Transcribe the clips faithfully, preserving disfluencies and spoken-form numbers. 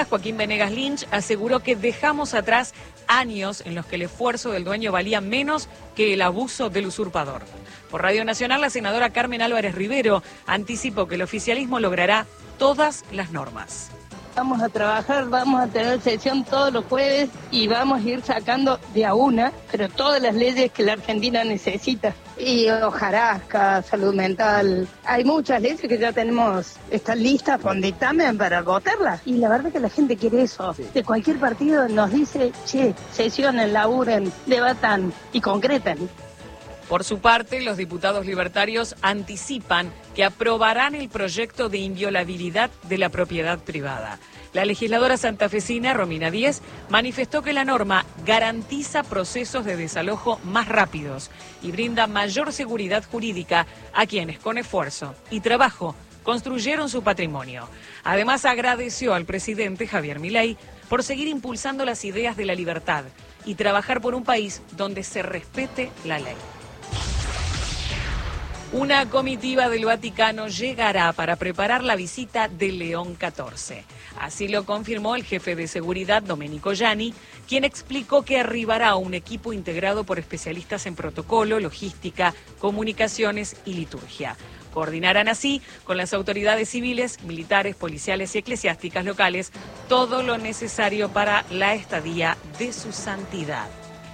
Joaquín Venegas Lynch aseguró que dejamos atrás años en los que el esfuerzo del dueño valía menos que el abuso del usurpador. Por Radio Nacional, la senadora Carmen Álvarez Rivero anticipó que el oficialismo logrará todas las normas. Vamos a trabajar, vamos a tener sesión todos los jueves y vamos a ir sacando de a una, pero todas las leyes que la Argentina necesita. Y hojarasca, salud mental, hay muchas leyes que ya tenemos, están listas con dictamen para votarlas. Y la verdad que la gente quiere eso. De cualquier partido nos dice, che, sesionen, laburen, debatan y concreten. Por su parte, los diputados libertarios anticipan que aprobarán el proyecto de inviolabilidad de la propiedad privada. La legisladora santafesina, Romina Díez, manifestó que la norma garantiza procesos de desalojo más rápidos y brinda mayor seguridad jurídica a quienes con esfuerzo y trabajo construyeron su patrimonio. Además, agradeció al presidente Javier Milei por seguir impulsando las ideas de la libertad y trabajar por un país donde se respete la ley. Una comitiva del Vaticano llegará para preparar la visita de León catorce. Así lo confirmó el jefe de seguridad, Domenico Gianni, quien explicó que arribará un equipo integrado por especialistas en protocolo, logística, comunicaciones y liturgia. Coordinarán así con las autoridades civiles, militares, policiales y eclesiásticas locales todo lo necesario para la estadía de su santidad.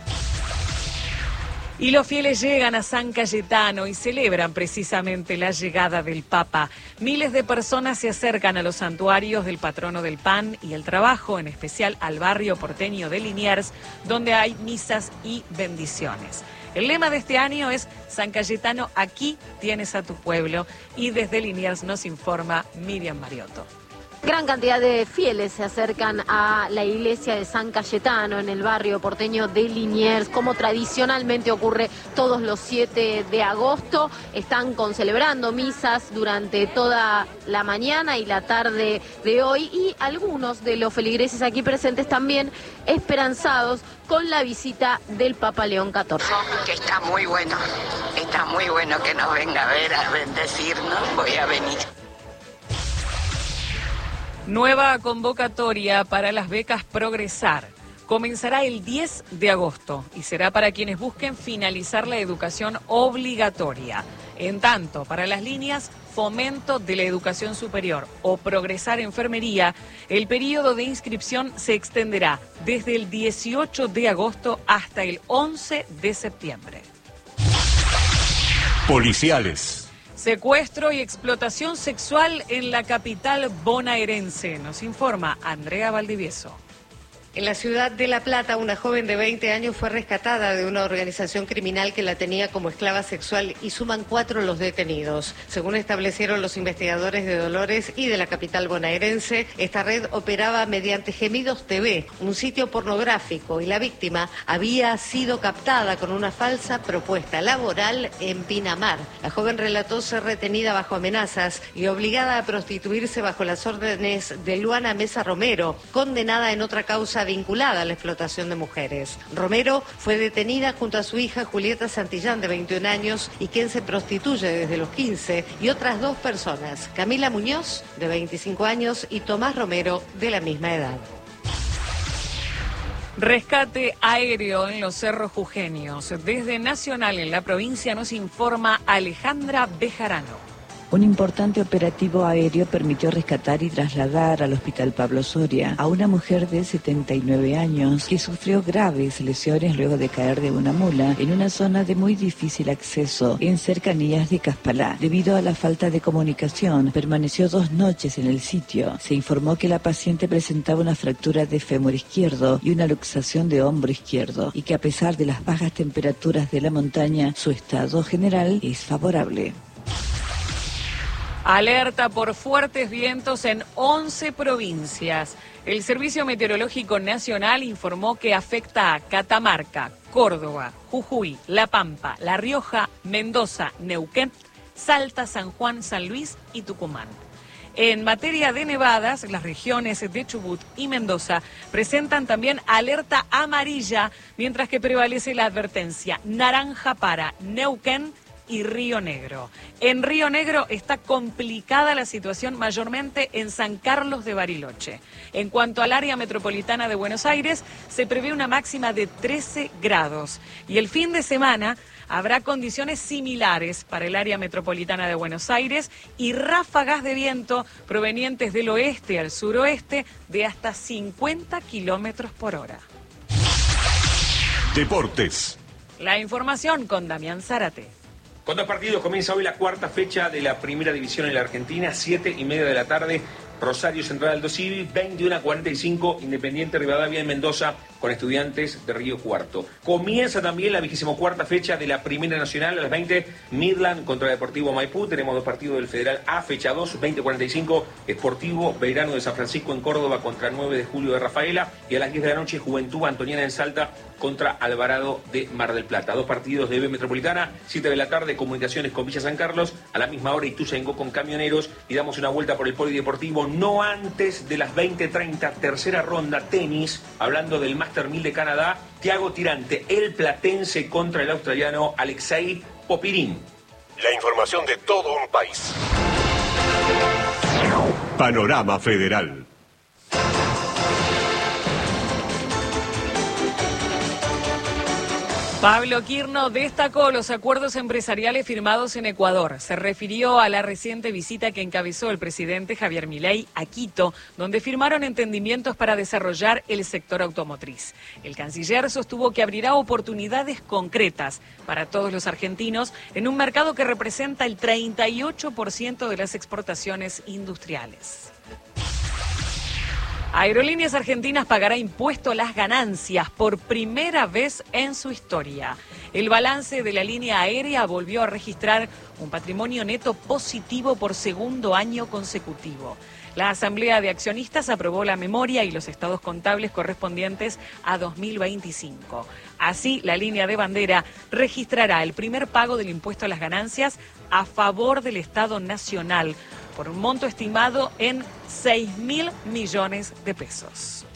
Y los fieles llegan a San Cayetano y celebran precisamente la llegada del Papa. Miles de personas se acercan a los santuarios del patrono del pan y el trabajo, en especial al barrio porteño de Liniers, donde hay misas y bendiciones. El lema de este año es San Cayetano, aquí tienes a tu pueblo, y desde Liniers nos informa Miriam Mariotto. Gran cantidad de fieles se acercan a la iglesia de San Cayetano en el barrio porteño de Liniers, como tradicionalmente ocurre todos los siete de agosto. Están con celebrando misas durante toda la mañana y la tarde de hoy, y algunos de los feligreses aquí presentes también esperanzados con la visita del Papa León catorce. Que está muy bueno, está muy bueno que nos venga a ver, a bendecirnos, voy a venir. Nueva convocatoria para las becas Progresar. Comenzará el diez de agosto y será para quienes busquen finalizar la educación obligatoria. En tanto, para las líneas Fomento de la Educación Superior o Progresar Enfermería, el periodo de inscripción se extenderá desde el dieciocho de agosto hasta el once de septiembre. Policiales. Secuestro y explotación sexual en la capital bonaerense, nos informa Andrea Valdivieso. En la ciudad de La Plata, una joven de veinte años fue rescatada de una organización criminal que la tenía como esclava sexual y suman cuatro los detenidos. Según establecieron los investigadores de Dolores y de la capital bonaerense, esta red operaba mediante Gemidos T V, un sitio pornográfico, y la víctima había sido captada con una falsa propuesta laboral en Pinamar. La joven relató ser retenida bajo amenazas y obligada a prostituirse bajo las órdenes de Luana Mesa Romero, condenada en otra causa vinculada a la explotación de mujeres. Romero fue detenida junto a su hija Julieta Santillán, de veintiún años, y quien se prostituye desde los quince, y otras dos personas, Camila Muñoz, de veinticinco años, y Tomás Romero, de la misma edad. Rescate aéreo en los cerros jujeños. Desde Nacional en la provincia nos informa Alejandra Bejarano. Un importante operativo aéreo permitió rescatar y trasladar al Hospital Pablo Soria a una mujer de setenta y nueve años que sufrió graves lesiones luego de caer de una mula en una zona de muy difícil acceso en cercanías de Caspalá. Debido a la falta de comunicación, permaneció dos noches en el sitio. Se informó que la paciente presentaba una fractura de fémur izquierdo y una luxación de hombro izquierdo, y que a pesar de las bajas temperaturas de la montaña, su estado general es favorable. Alerta por fuertes vientos en once provincias. El Servicio Meteorológico Nacional informó que afecta a Catamarca, Córdoba, Jujuy, La Pampa, La Rioja, Mendoza, Neuquén, Salta, San Juan, San Luis y Tucumán. En materia de nevadas, las regiones de Chubut y Mendoza presentan también alerta amarilla, mientras que prevalece la advertencia naranja para Neuquén, y Río Negro. En Río Negro está complicada la situación mayormente en San Carlos de Bariloche. En cuanto al área metropolitana de Buenos Aires, se prevé una máxima de trece grados. Y el fin de semana habrá condiciones similares para el área metropolitana de Buenos Aires y ráfagas de viento provenientes del oeste al suroeste de hasta cincuenta kilómetros por hora. Deportes. La información con Damián Zárate. Con dos partidos comienza hoy la cuarta fecha de la primera división en la Argentina, siete y media de la tarde. Rosario Central Aldo Civi, veintiuno a cuarenta y cinco, Independiente Rivadavia en Mendoza con Estudiantes de Río Cuarto. Comienza también la vigésima cuarta fecha de la Primera Nacional a las veinte, Midland contra Deportivo Maipú. Tenemos dos partidos del Federal A, fecha dos, veinte a cuarenta y cinco, Sportivo Belgrano de San Francisco en Córdoba contra nueve de Julio de Rafaela. Y a las diez de la noche, Juventud Antoniana en Salta contra Alvarado de Mar del Plata. Dos partidos de B Metropolitana, siete de la tarde, Comunicaciones con Villa San Carlos. A la misma hora, Ituzaingó con Camioneros. Y damos una vuelta por el Polideportivo no antes de las veinte treinta, tercera ronda, tenis, hablando del Master mil de Canadá, Thiago Tirante, el platense contra el australiano Alexei Popirín. La información de todo un país. Panorama Federal. Pablo Quirno destacó los acuerdos empresariales firmados en Ecuador. Se refirió a la reciente visita que encabezó el presidente Javier Milei a Quito, donde firmaron entendimientos para desarrollar el sector automotriz. El canciller sostuvo que abrirá oportunidades concretas para todos los argentinos en un mercado que representa el treinta y ocho por ciento de las exportaciones industriales. Aerolíneas Argentinas pagará impuesto a las ganancias por primera vez en su historia. El balance de la línea aérea volvió a registrar un patrimonio neto positivo por segundo año consecutivo. La Asamblea de Accionistas aprobó la memoria y los estados contables correspondientes a dos mil veinticinco. Así, la línea de bandera registrará el primer pago del impuesto a las ganancias a favor del Estado Nacional, por un monto estimado en seis mil millones de pesos.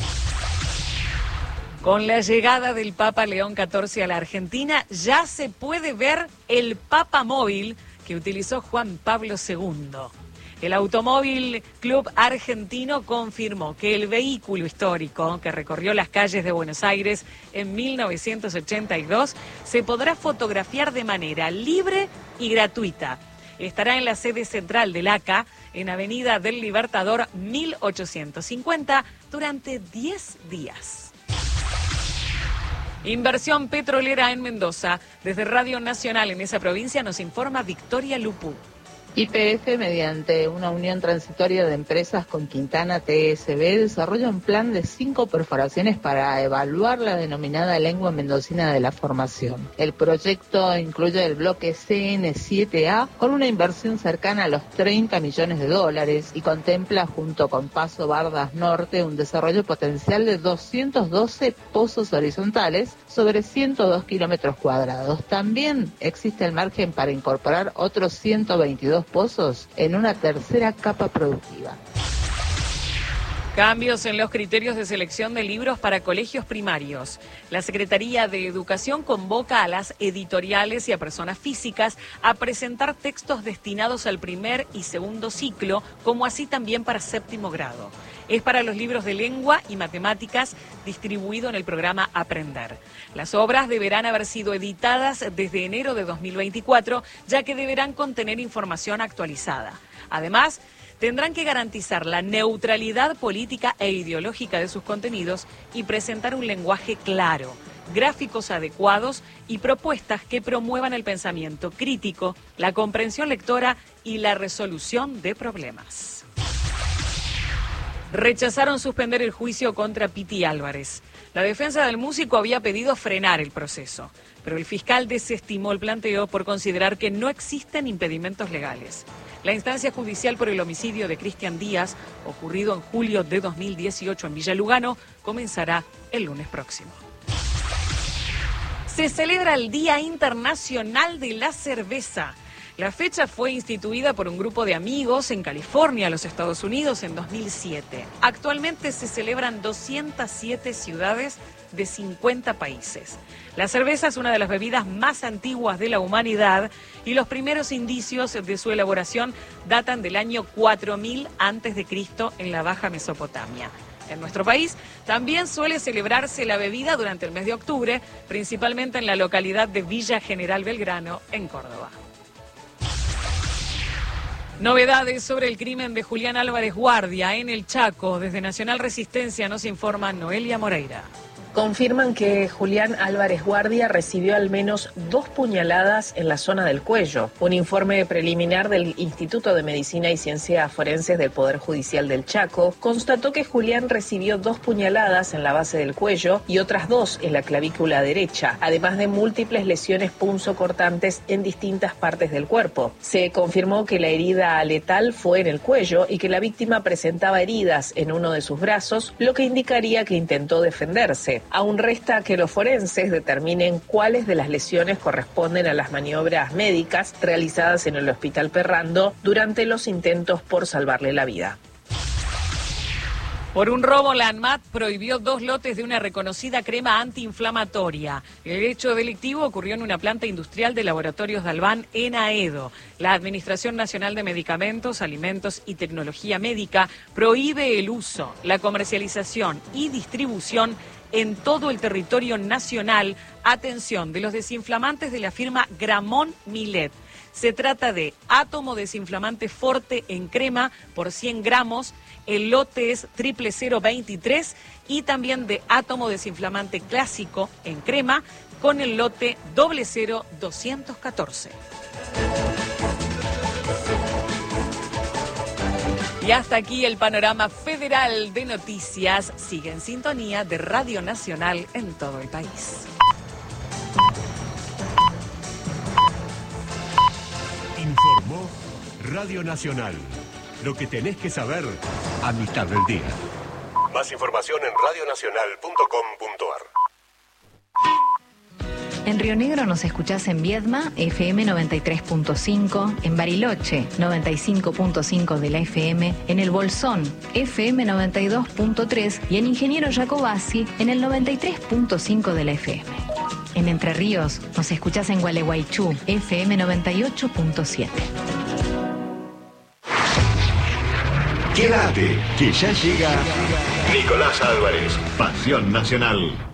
Con la llegada del Papa León catorce a la Argentina, ya se puede ver el Papa Móvil que utilizó Juan Pablo segundo. El Automóvil Club Argentino confirmó que el vehículo histórico que recorrió las calles de Buenos Aires en mil novecientos ochenta y dos se podrá fotografiar de manera libre y gratuita. Estará en la sede central del A C A, en Avenida del Libertador mil ochocientos cincuenta, durante diez días. Inversión petrolera en Mendoza. Desde Radio Nacional en esa provincia nos informa Victoria Lupú. Y P F, mediante una unión transitoria de empresas con Quintana T S B, desarrolla un plan de cinco perforaciones para evaluar la denominada lengua mendocina de la formación. El proyecto incluye el bloque C N siete A con una inversión cercana a los treinta millones de dólares y contempla, junto con Paso Bardas Norte, un desarrollo potencial de doscientos doce pozos horizontales sobre ciento dos kilómetros cuadrados. También existe el margen para incorporar otros ciento veintidós pozos en una tercera capa productiva. Cambios en los criterios de selección de libros para colegios primarios. La Secretaría de Educación convoca a las editoriales y a personas físicas a presentar textos destinados al primer y segundo ciclo, como así también para séptimo grado. Es para los libros de lengua y matemáticas distribuido en el programa Aprender. Las obras deberán haber sido editadas desde enero de dos mil veinticuatro, ya que deberán contener información actualizada. Además, tendrán que garantizar la neutralidad política e ideológica de sus contenidos y presentar un lenguaje claro, gráficos adecuados y propuestas que promuevan el pensamiento crítico, la comprensión lectora y la resolución de problemas. Rechazaron suspender el juicio contra Piti Álvarez. La defensa del músico había pedido frenar el proceso, pero el fiscal desestimó el planteo por considerar que no existen impedimentos legales. La instancia judicial por el homicidio de Cristian Díaz, ocurrido en julio de dos mil dieciocho en Villa Lugano, comenzará el lunes próximo. Se celebra el Día Internacional de la Cerveza. La fecha fue instituida por un grupo de amigos en California, los Estados Unidos, en dos mil siete. Actualmente se celebran doscientas siete ciudades de cincuenta países. La cerveza es una de las bebidas más antiguas de la humanidad y los primeros indicios de su elaboración datan del año cuatro mil antes de Cristo en la Baja Mesopotamia. En nuestro país también suele celebrarse la bebida durante el mes de octubre, principalmente en la localidad de Villa General Belgrano, en Córdoba. Novedades sobre el crimen de Julián Álvarez Guardia en el Chaco. Desde Nacional Resistencia nos informa Noelia Moreira. Confirman que Julián Álvarez Guardia recibió al menos dos puñaladas en la zona del cuello. Un informe preliminar del Instituto de Medicina y Ciencias Forenses del Poder Judicial del Chaco constató que Julián recibió dos puñaladas en la base del cuello y otras dos en la clavícula derecha, además de múltiples lesiones punzocortantes en distintas partes del cuerpo. Se confirmó que la herida letal fue en el cuello y que la víctima presentaba heridas en uno de sus brazos, lo que indicaría que intentó defenderse. Aún resta que los forenses determinen cuáles de las lesiones corresponden a las maniobras médicas realizadas en el Hospital Perrando durante los intentos por salvarle la vida. Por un robo, la ANMAT prohibió dos lotes de una reconocida crema antiinflamatoria. El hecho delictivo ocurrió en una planta industrial de Laboratorios Dalván en Aedo. La Administración Nacional de Medicamentos, Alimentos y Tecnología Médica prohíbe el uso, la comercialización y distribución en todo el territorio nacional, atención, de los desinflamantes de la firma Gramón Milet. Se trata de átomo desinflamante Forte en crema por cien gramos, el lote es triple cero veintitrés, y también de átomo desinflamante clásico en crema con el lote doble cero doscientos catorce. Y hasta aquí el panorama federal de noticias. Sigue en sintonía de Radio Nacional en todo el país. Informó Radio Nacional. Lo que tenés que saber a mitad del día. Más información en radio nacional punto com punto a r. En Río Negro nos escuchás en Viedma, F M noventa y tres punto cinco, en Bariloche, noventa y cinco punto cinco de la F M, en El Bolsón, F M noventa y dos punto tres y en Ingeniero Jacobasi, en el noventa y tres punto cinco de la F M. En Entre Ríos nos escuchás en Gualeguaychú, F M noventa y ocho punto siete. Quédate, que ya llega Nicolás Álvarez, Pasión Nacional.